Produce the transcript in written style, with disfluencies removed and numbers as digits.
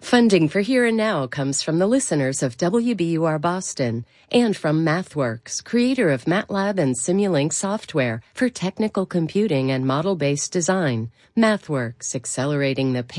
Funding for Here and Now comes from the listeners of WBUR Boston and from MathWorks, creator of MATLAB and Simulink software for technical computing and model-based design. MathWorks, accelerating the